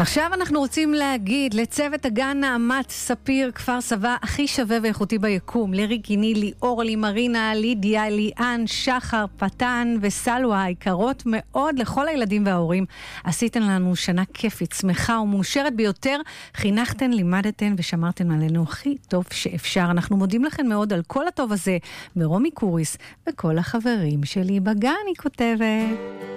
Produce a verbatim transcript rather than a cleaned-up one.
עכשיו אנחנו רוצים להגיד לצוות הגן נעמת ספיר כפר סבא הכי שווה ואיכותי ביקום, לריגיני, ליאור, לימרינה, לידיה, ליאן, שחר, פתן וסלווה, היקרות מאוד לכל הילדים וההורים. עשיתן לנו שנה כיפית, שמחה ומאושרת ביותר, חינכתן, לימדתן ושמרתן עלינו הכי טוב שאפשר. אנחנו מודים לכם מאוד על כל הטוב הזה, מרומי קוריס וכל החברים שלי בגן, היא כותבת.